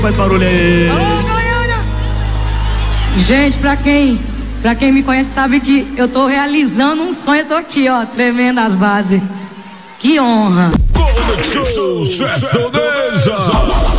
Faz barulho aí. Alô, Goiânia! Gente, pra quem me conhece sabe que eu tô realizando um sonho, eu tô aqui, ó, tremendo as bases. Que honra! Conexão Sertaneja.